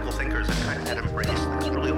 thinkers that kind of had embraced this really